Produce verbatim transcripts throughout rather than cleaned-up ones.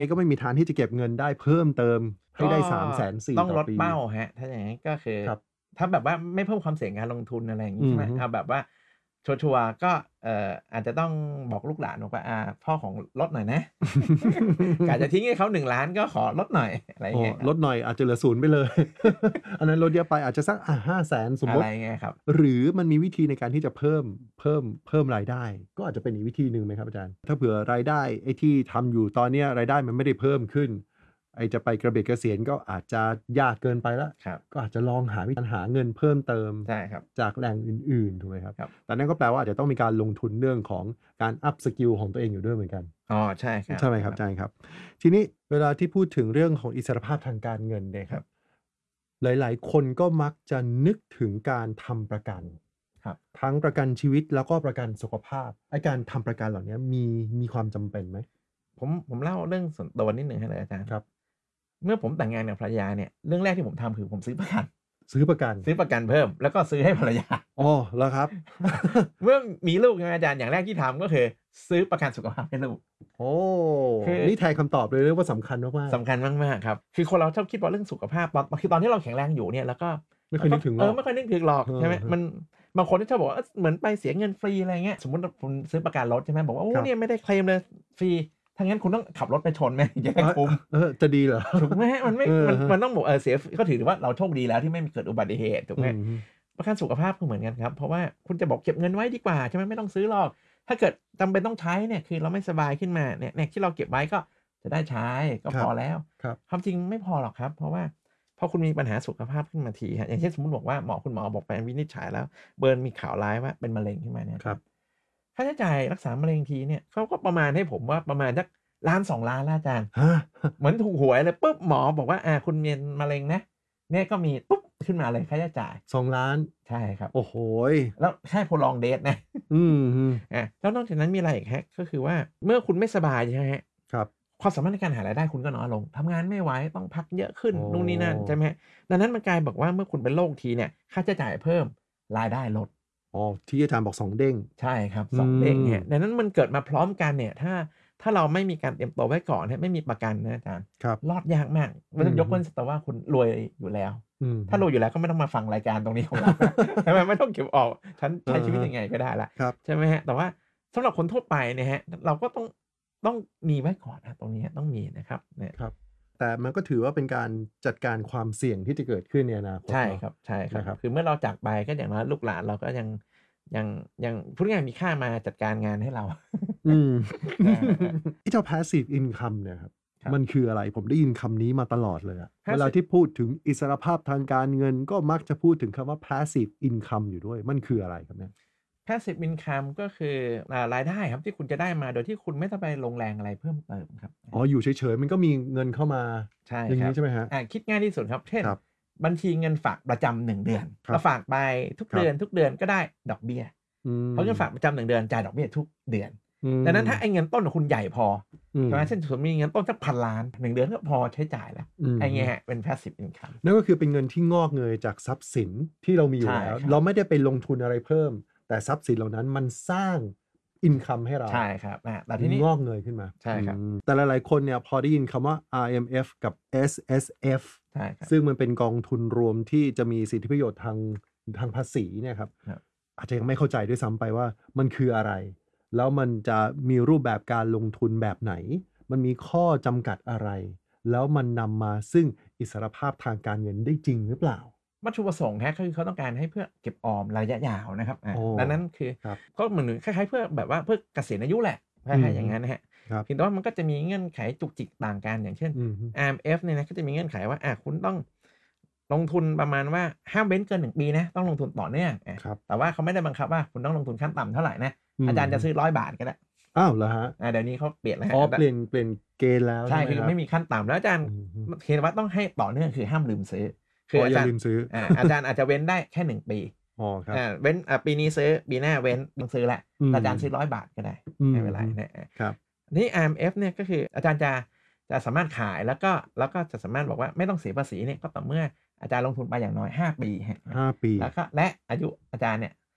ก็ไม่มีทางที่จะเก็บเงินได้เพิ่มเติมให้ก็ได้ สามแสนสี่หมื่นต้องต่อปีลดเป้าครับถ้าอย่างงั้นก็คือครับถ้าแบบว่าไม่เพิ่มความเสี่ยงการลงทุนอะไรอย่างงี้ใช่ไหมอือฮึเอาแบบว่าชัวร์ๆก็เอ่ออาจจะต้องบอกลูกหลานบอกว่าอาพ่อของลดหน่อยนะกะจะทิ้งให้เขาหนึ่งล้านก็ขอลดหน่อยอะไรอโอ้ย่างเงี้ยครับลดหน่อยอาจจะเหลือศูนย์ไปเลยอันนั้นลดเยอะไปอาจจะสักอ่า ห้าแสน สมอะไรมุติเงี้ยครับหรือมันมีวิธีในการที่จะเพิ่มเพิ่มเพิ่มรายได้ก็อาจจะเป็นอีกวิธีหนึ่งไหมครับอาจารย์ถ้าเผื่อรายได้ไอ้ที่ทำอยู่ตอนเนี้ยรายได้มันไม่ได้เพิ่มขึ้นไอ้จะไปกระเบิดเกษียณก็อาจจะยากเกินไปแล้วครับก็อาจจะลองหาวิธีหาเงินเพิ่มเติมใช่ครับจากแหล่งอื่นๆถูกไหมครับครับแต่นั่นก็แปลว่าอาจจะต้องมีการลงทุนเรื่องของการ อัพ สกิล ของตัวเองอยู่ด้วยเหมือนกันอ๋อใช่ครับใช่ไหมใช่ครับครับอาจารย์ครับทีนี้เวลาที่พูดถึงเรื่องของอิสรภาพทางการเงินเนี่ยครับครับหลายๆคนก็มักจะนึกถึงการทำประกันครับทั้งประกันชีวิตแล้วก็ประกันสุขภาพไอ้การทำประกันเหล่าเนี้ยมีมีความจำเป็นไหมผมผมเล่าเรื่องส่วนตัวนิดหนึ่งให้เลยอาจารย์ครับเมื่อผมแต่งงานกับภรรยาเนี่ยเรื่องแรกที่ผมทำคือผมซื้อประกันซื้อประกันซื้อประกันเพิ่มแล้วก็ซื้อให้ภรรยาอ๋อเหรอครับเมื่อมีลูกใช่ไหมอาจารย์อย่างแรกที่ทำก็คือซื้อประกันสุขภาพให้ลูกโอ้คือนี่แทนคำตอบเลยเรียกว่าสำคัญมากสำคัญมากๆครับคือคนเราชอบคิดว่าเรื่องสุขภาพตอนคือตอนที่เราแข็งแรงอยู่เนี่ยแล้วก็ๆไม่เคแล้วก็ยนึกถึงหรอกเออไม่ค่อยนึกถึงหรอกเอใช่ไหมอมันบางคนที่ชอบบอกว่าเออเหมือนไปเสียเงินฟรีอะไรเงี้ยสมมุติคุณซื้อประกันรถใช่ไหมบอกว่าโอ้ครับเนี่ยไม่ได้เคลมเลยฟรีถ้างั้นคุณต้องขับรถไปชนไหมถึงจะได้เอ๊ยคุ้มเออจะดีเหรอถูกไหมฮะมันไม่เออมันฮะมันต้องบอกเออเสียก็ถือว่าเราโชคดีแล้วที่ไม่มีเกิดอุบัติเหตุถูกไหมอืมฮึประกันสุขภาพก็เหมือนกันครับเพราะว่าคุณจะบอกเก็บเงินไว้ดีกว่าใช่ไหมไม่ต้องซื้อหรอกถ้าเกิดจำเป็นต้องใช้เนี่ยคือเราไม่สบายขึ้นมาเนี่ยเนี่ยที่เราเก็บไว้ก็จะได้ใช้ก็ครับพอแล้วครับความจริงไม่พอหรอกครับเพราะว่าพอคุณมีปัญหาสุขภาพขึ้นมาทีฮะอย่างเช่นสมมุติบอกว่าหมอคุณหมอบอกไปวินิจฉัยแล้วเบิร์นมีข่าวร้ายว่าเป็นมะเร็งขึ้นมาเนี่ยครับอาจารย์ค่าใช้จ่ายรักษามะเร็งทีเนี่ยเขาก็ประมาณให้ผมว่าประมาณสักล้านสองล้านแล้วอาจารย์ฮะเหมือนถูกหวยเลยปุ๊บหมอบอกว่าอาคุณเป็นมะเร็งนะเนี่ยก็มีปุ๊บขึ้นมาเลยค่าใช้จ่ายสองล้านใช่ครับโอ้โฮแล้วแค่ prolong date นะอือฮึอาแล้วนอกจากนั้นมีอะไรอีกครับก็คือว่าเมื่อคุณไม่สบายใช่ไหมครับครับความสามารถในการหารายได้คุณก็น้อยลงทำงานไม่ไหวต้องพักเยอะขึ้นอ๋นู่นนี่นั่นอใช่ไหมครับดังนั้นมันกลายบอกว่าเมื่อคุณเป็นโรคทีเนี่ยค่าใช้จ่ายเพิ่มรายได้ลดอ๋อที่อาจารย์บอกสองเด้งใช่ครับอืสองเด้งมเนี่ยดังนั้นมันเกิดมาพร้อมกันเนี่ยถ้าถ้าเราไม่มีการเตรียมตัวไว้ก่อนเนี่ยไม่มีประกันนะอาจารย์ครับรอดยากมากอือฮึยกเว้นแต่ว่าคุณรวยอยู่แล้วอือฮึถ้ารวยอยู่แล้วก็ไม่ต้องมาฟังรายการตรงนี้ของเราใช่ไหมไม่ต้องเก็บออกฉันอะใช้ชีวิตฮะยังไงก็ได้แล้วครับใช่ไหมครับแต่ว่าสำหรับคนทั่วไปเนี่ยครับเราก็ต้องต้องมีไว้ก่อนนะตรงนี้ต้องมีนะครับเนี่ยครับแต่มันก็ถือว่าเป็นการจัดการความเสี่ยงที่จะเกิดขึ้นในอนาคตใช่เนาะครับใช่ครับนะครับคือเมื่อเราจากไปก็อย่างน้อยลูกหลานเราก็ยังยังยังพูดง่ายๆมีค่ามาจัดการงานให้เราอืมอาๆไอ้เจ้า Passive Income เนี่ยครับๆครับมันคืออะไรผมได้ยินคำนี้มาตลอดเลยอะเวลา Passive ที่พูดถึงอิสรภาพทางการเงินก็มักจะพูดถึงคำว่า Passive Income อยู่ด้วยมันคืออะไรครับเนี่ย Passive income ก็คืออ่ารายได้ครับที่คุณจะได้มาโดยที่คุณไม่ต้องไปลงแรงอะไรเพิ่มเติมครับอ๋ออยู่เฉยๆมันก็มีเงินเข้ามาใช่อย่างครับงี้ใช่ไหมครับอ่าคิดง่ายที่สุดครับเช่นครับบัญชีเงินฝากประจำหนึ่งเดือนเราครับฝากไปทุกครับเดือนทุกเดือนก็ได้ดอกเบี้ยอืเพราะเงินฝากมประจำหนึ่งเดือนจ่ายดอกเบี้ยทุกเดือนอืดังนั้นถ้าไอ้มเงินต้นของคุณใหญ่พออืมใช่ไหมเช่นสมมุติมีเงินต้นสักพันล้านหนึ่งเดือนก็พอใช้จ่ายแล้วอือฮึไอ้เงี้ยครับเป็น Passive income นั่นก็คือเป็นเงินที่งอกเงยจากทรัพย์สินที่เรามีอยู่ใช่แล้วครับเราไม่ได้ไปลงทุนอะไรเพิ่มแต่ทรัพย์สินเหล่านั้นมันสร้างอินคัมให้เราใช่ครับอาแต่หรืทีนี้องอกเงยขึ้นมาใช่ครับอืมแต่หลายๆคนเนี่ยพอได้ยินคำว่า อาร์ เอ็ม เอฟ กับ เอส เอส เอฟใช่ครับซึ่งมันเป็นกองทุนรวมที่จะมีสิทธิประโยชน์ทางทางภาษีเนี่ยครับครับอาจจะยังไม่เข้าใจด้วยซ้ำไปว่ามันคืออะไรแล้วมันจะมีรูปแบบการลงทุนแบบไหนมันมีข้อจำกัดอะไร แล้วมันนำมาซึ่งอิสรภาพทางการเงินได้จริงหรือเปล่าวัตถุประสงค์ครับก็คือเขาต้องการให้เพื่อเก็บออมระยะยาวนะครับอาอ๋อดังนั้นคือครับก็เหมือนคล้ายๆเพื่อแบบว่าเพื่อเกษียณอายุแหละคอืล้ายๆออฮึย่างงั้นนะครับครับเพียงแต่ว่ามันก็จะมีเงื่อนไขจุกจิกต่างกันอย่างเช่นอือฮึอาร์ เอ็ม เอฟ เนี่ยนะก็จะมีเงื่อนไขว่าอาคุณต้องลงทุนประมาณว่าห้ามเว้นเกินหนึ่งปีนะต้องลงทุนต่อเนื่องอาครับแต่ว่าเขาไม่ได้บังคับว่าคุณต้องลงทุนขั้นต่ำเท่าไรนะอือาจารย์จะอฮึซื้อหนึ่งร้อยบาทก็ได้อ้าวเหรอครับอาเดี๋ยวนี้เขาเปลี่ยนแล้วครัอ๋อบดเปลี่ยนเปลี่ยนเกณฑ์แล้วใช่ใช่ไหมครับคือไม่มีขั้นต่ำแล้วอาจารย์อือฮึมเพียงแต่ว่าต้องให้ต่อเนื่องคือห้ามลืมซื้อคือ๋อออาจารย์อย่าลืมซื้ออ่าอาจารย์อาจจะเว้นได้แค่หนึ่งปีอ๋อครับอาเว้นอ่าปีนี้ซื้อปีหน้าเว้นต้องซื้อแล้วอืมแต่อาจารย์ซื้อหนึ่งร้อยบาทก็ได้อืไม่เป็นไรอฮึนะครับครับทีนี้ อาร์ เอ็ม เอฟ เนี่ยก็คืออาจารย์จะจะสามารถขายแล้วก็แล้วก็จะสามารถบอกว่าไม่ต้องเสียภาษีเนี่ยก็ต่อเมื่ออาจารย์ลงทุนไปอย่างน้อยห้าปีครับห้าปีแล้วก็และอายุอาจารย์เนี่ย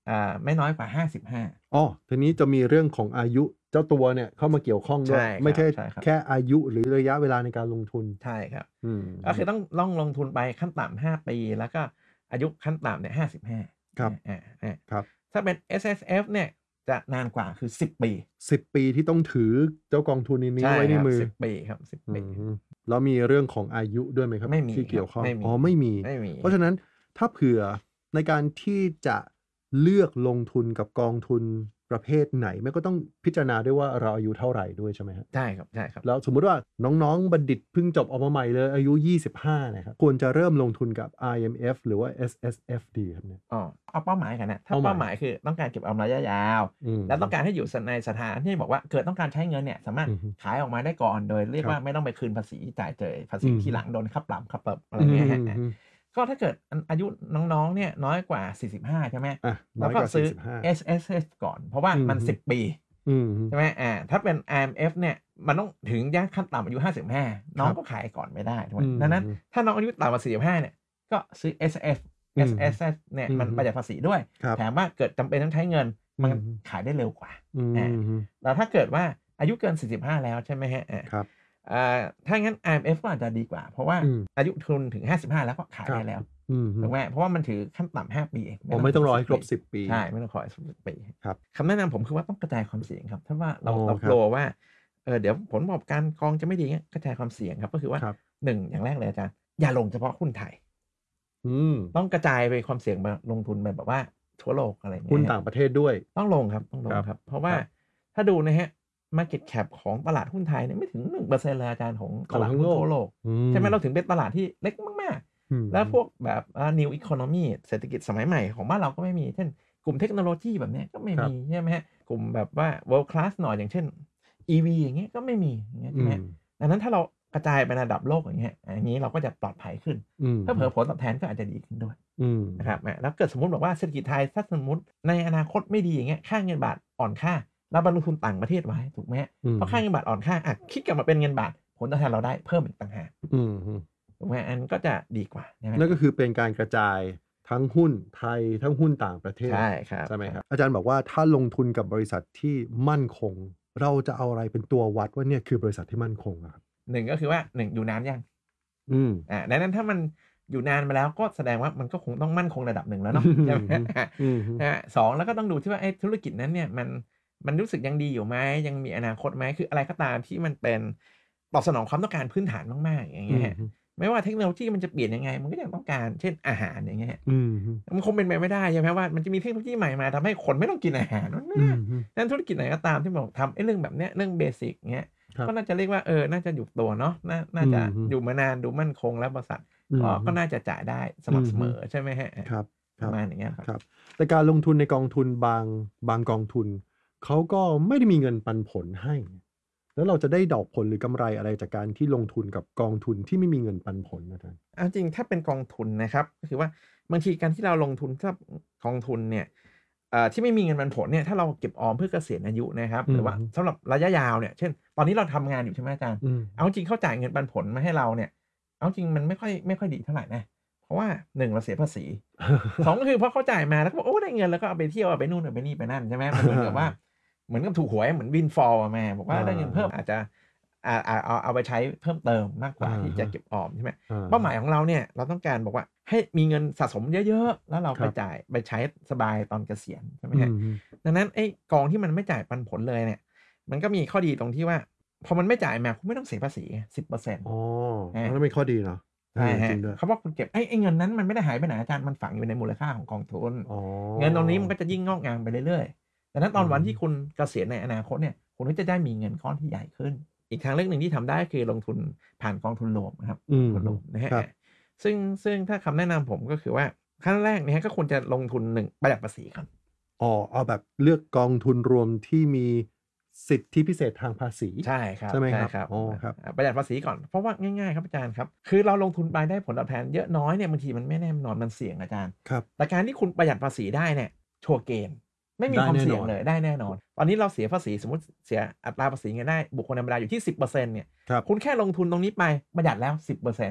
อ่าไม่น้อยกว่าห้าสิบห้าอ๋อทีนี้จะมีเรื่องของอายุเจ้าตัวเนี่ยเข้ามาเกี่ยวข้องด้วยใช่ครับไม่ใช่ใช่ครับแค่อายุหรือระยะเวลาในการลงทุนใช่ครับอืมก็คือต้องต้องลงทุนไปขั้นต่ำห้าปี แล้วก็อายุขั้นต่ำเนี่ยห้าสิบห้าครับอ่าอ่าครับถ้าเป็น เอส เอส เอฟ เนี่ยจะนานกว่าคือสิบปีสิบปีที่ต้องถือเจ้ากองทุนนี้ใช่ไว้ในครับมือสิบปีครับสิบอืปีมแล้วมีเรื่องของอายุด้วยไหมครับไม่มีที่เกี่ยวข้องครับไม่มีอ๋อไม่มีไม่มีเพราะฉะนั้นถ้าเผื่อในการที่จะเลือกลงทุนกับกองทุนประเภทไหนมันก็ต้องพิจารณาด้วยว่าเราอายุเท่าไหร่ด้วยใช่ไหมครับใช่ครับใช่ครับแล้วสมมุติว่าน้องๆบัณฑิตเพิ่งจบออกมาใหม่เลยอายุยี่สิบห้านะครับควรจะเริ่มลงทุนกับ ไอ เอ็ม เอฟ หรือว่า เอส เอส เอฟ ดีครับเนี่ยอ๋อเอาเป้าหมายกันนะถ้าเป้าหมายเป้าหมายคือต้องการเก็บออมระยะยาวอืมแล้วต้องการให้อยู่ในสถานที่บอกว่าเกิดต้องการใช้เงินเนี่ยสามารถอือฮึขายออกมาได้ก่อนโดยเรียกครับว่าไม่ต้องไปคืนภาษีจ่ายเจอภาษีอืมที่หลังโดนค่าปรับค่าปรับอะไรเงี้ยฮะอืมก็ถ้าเกิดอายุน้องๆเนี่ยน้อยกว่าสี่สิบห้าใช่ไหมอ่ะน้แล้อวย ก็กว่าซื้อสี่สิบห้าเอส เอส เอฟ ก่อน เพราะว่ามันอืมสิบ ปีอืมใช่ไหมอ่าถ้าเป็น ไอ เอ็ม เอฟ เนี่ยมันต้องถึงย่างขั้นต่ำอายุห้าสิบห้าน้องก็ขายก่อนไม่ได้ถูกไหมอืมดังนั้นถ้าน้องอายุต่ำกว่าสี่สิบห้าเนี่ยก็ซื้อ เอส เอฟอืเอมส เอส เอฟ เนี่ยอืมมันประหยัดภาษีด้วยครับแถมว่าเกิดจำเป็นต้องใช้เงินมันอืมขายได้เร็วกว่าอืมอ่า แล้วถ้าเกิดว่าอายุเกินสี่สิบห้าแล้วใช่ไหมฮะอ่าครับอ่าถ้างั้น ไอ เอ็ม เอฟ ก็อาจจะดีกว่า เพราะว่าอืมอายุทุนถึงห้าสิบห้าแล้วก็ขายครับได้แล้วอืมถูกไหมเพราะว่ามันถือขั้นต่ำห้าปีเองอ๋อไม่ต้องรอให้ครบสิบปีใช่ไม่ต้องขอให้ครบสิบปีครับคำแนะนำผมคือว่าต้องกระจายความเสี่ยงครับถ้าว่าเราอ๋อเราครับกลัวว่าเออเดี๋ยวผลประกอบการกองจะไม่ดีเงี้ยกระจายความเสี่ยงครับก็คือว่าครับหนึ่งอย่างแรกเลยอาจารย์อย่าลงเฉพาะหุ้นไทยอืมต้องกระจายไปความเสี่ยงมาลงทุนไปแบบว่าทั่วโลกอะไรอย่างเงี้ยหุ้นต่างประเทศด้วยต้องลงครับต้องลงครับครับ เพราะว่าครับถ้าดูนะฮะ market cap ของตลาดหุ้นไทยเนี่ยไม่ถึง หนึ่งเปอร์เซ็นต์ เลยอาจารย์ของตลาดหุ้นทั่วโลกอืใช่ไหมเราถึงเป็นตลาดที่เล็กมากอืมๆ แล้วพวกแบบอ่า new economy เศรษฐกิจสมัยใหม่ของบ้านเราก็ไม่มีเช่นกลุ่มเทคโนโลยีแบบเนี้ยก็ไม่ครับมีใช่ไหมฮะกลุ่มแบบว่า world class หน่อยอย่างเช่น อี วี อย่างเงี้ยก็ไม่มีอย่างเงี้ยอืใช่ไหมมดังนั้นถ้าเรากระจายไประดับโลกอย่างเงี้ยอย่างนี้เราก็จะปลอดภัยขึ้นอืมถ้าเผลอผลตอบแทนก็อาจจะดีขึ้นด้วยอืมนะครับอ่ะแล้วเกิดสมมติบอกว่าเศรษฐกิจไทยถ้าสมมติในอนาคตไม่ดีอย่างเงี้ยค่าเงินบาทอ่อนค่าเราไปลงทุนต่างประเทศไว้ถูกไหมฮะอืมเพราะค่าเงินบาทอ่อนค่าอ่ะคิดกลับมาเป็นเงินบาทผลตอบแทนเราได้เพิ่มอีกต่างหากอืมถูกไหมอันก็จะดีกว่าใช่ไหมนั่นก็คือเป็นการกระจายทั้งหุ้นไทยทั้งหุ้นต่างประเทศใช่ครับใช่ไหมครับ อาจารย์บอกว่าถ้าลงทุนกับบริษัทที่มั่นคง เราจะเอาอะไรเป็นตัววัดว่าเนี่ยคือบริษัทที่มั่นคงอะครับหนึ่งก็คือว่าหนึ่งอยู่นานยังอืมอ่าดังนั้นถ้ามันอยู่นานมาแล้วก็แสดงว่ามันก็คงต้องมั่นคงระดับหนึ่งแล้วเนาะ ใช่ไหมอืมนะฮะสองแล้วก็ต้องดูที่ว่าไอ้ธุรกิจนั้นเนี่ยมันมันรู้สึกยังดีอยู่ไหมยังมีอนาคตไหมคืออะไรก็ตามที่มันเป็นตอบสนองความต้องการพื้นฐานมากๆอย่างเงี้ยฮะไม่ว่าเทคโนโลยีมันจะเปลี่ยนยังไงมันก็ยังต้องการเช่นอาหารอย่างเงี้ยฮะอืมมันคงเป็นไปไม่ได้ใช่ไหมว่ามันจะมีเทคโนโลยีใหม่มาทำให้คนไม่ต้องกินอาหารมันไม่อืได้มนั้นธุรกิจไหนก็ตามที่บอกทำไอ้เรื่องแบบเนี้ยเรื่องเบสิกเงี้ยครับก็น่าจะเรียกว่าเออน่าจะอยู่ตัวเนาะน่าน่าจะอืมอยู่มานานดูมั่นคงแล้วบริษัทอืมก็ก็น่าจะจ่ายได้สม่ำเสมอใช่ไหมฮะครับปครับระมาณอย่างเงี้ยครับครับ แต่การลงทุนในกองทุนบางบางกองทุนเขาก็ไม่ได้มีเงินปันผลให้ แล้วเราจะได้ดอกผลหรือกำไรอะไรจากการที่ลงทุนกับกองทุนที่ไม่มีเงินปันผลนะท่านเอาจริงถ้าเป็นกองทุนนะครับก็คือว่าบางทีการที่เราลงทุนถ้ากองทุนเนี่ยเอ่อที่ไม่มีเงินปันผลเนี่ยถ้าเราเก็บออมเพื่อเกษียณอายุนะครับอืมหรือว่าสำหรับระยะยาวเนี่ยเช่นตอนนี้เราทำงานอยู่ใช่ไหมอาจารย์อืมเอาจริงเขาจ่ายเงินปันผลมาให้เราเนี่ยเอาจริงมันไม่ค่อยไม่ค่อยดีเท่าไหร่นะเพราะว่าหนึ่งเราเสียภาษี สองก็คือพอเขาจ่ายมาแล้วก็บอกโอ้ได้เงินแล้วก็เอาไปเที่ยวเอาไปนู่นเอาไปนี่ไปนั่นใช่ไหมมันเหมือนกับว่าเหมือนกับถูกหวยเหมือนวินฟอลมาบอกว่าได้เงินเพิ่มอาจจะอ่าเอาเอาเอาไปใช้เพิ่มเติมมากกว่าอ่าที่จะเก็บออมใช่ไหมอ่เป้าหมายของเราเนี่ยเราต้องการบอกว่าให้มีเงินสะสมเยอะๆแล้วเราครัไปบจ่ายไปใช้สบายตอนเกษียณใช่ไหมอืฮะมดังนั้นไอ้กองที่มันไม่จ่ายปันผลเลยเนี่ยมันก็มีข้อดีตรงที่ว่าพอมันไม่จ่ายมาคุณไม่ต้องเสียภาษีสิบเปอร์เซ็นต์อ๋อฮะนั่นเป็นข้อดีเนาะใช่เออฮะจริงด้วยเขาบอกคุณเก็บไอ้ไอ้เงินนั้นมันไม่ได้หายไปไหนอาจารย์มันฝังอยู่ในมูลค่าของกองทุนอ๋อเงินตรงนี้มันก็จะยิ่งงอกงามไปเรื่อยๆดังนั้นตอนวันอืมที่คุณเกษียณในอนาคตเนี่ยคุณก็จะได้มีเงินก้อนที่ใหญ่ขึ้น อีกทางเลือกหนึ่งที่ทำได้คือลงทุนผ่านกองทุนรวมนะครับอืมกองทุนรวมนะฮะครับซึ่งซึ่งถ้าคำแนะนำผมก็คือว่าขั้นแรกเนี่ยก็ควรจะลงทุนหนึ่งประหยัดภาษีก่อนอ๋อเอาแบบเลือกกองทุนรวมที่มีสิทธิพิเศษทางภาษีใช่ครับใช่ไหมครับครับอ๋อครับอ่าประหยัดภาษีก่อนเพราะว่าง่ายๆครับอาจารย์ครับคือเราลงทุนไปได้ผลตอบแทนเยอะน้อยเนี่ยบางทีมันไม่แน่นอนมันเสี่ยงอาจารย์ครับแต่การที่คุณประหยัดภาษีได้เนี่ยชัวร์เกมไม่มีได้ความแน่นอนเสี่ยงเลยได้แน่นอน ตอนนี้เราเสียภาษีสมมติเสียอัตราภาษีเงินได้บุคคลธรรมดาอยู่ที่ สิบเปอร์เซ็นต์ เนี่ยครับคุณแค่ลงทุนตรงนี้ไปประหยัดแล้ว สิบเปอร์เซ็นต์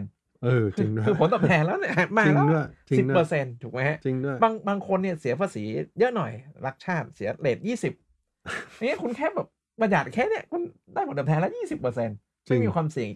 เออคืจริองด้วยคือผลตอบแทนแล้วเนี่ยมาจริงแล้วด้วยจริงสิบด้เปวอย ร์เซ็นต์ ถูกไหมครับจริงด้วยบางบางคนเนี่ยเสียภาษีเยอะหน่อยรักชาติเสียเรต ยี่สิบ อย่างเงี้ยคุณแค่แบบประหยัดแค่เนี้ยคุณได้ผลตอบแทนแล้ว ยี่สิบเปอร์เซ็นต์จริไม่งมีความเสี่ยง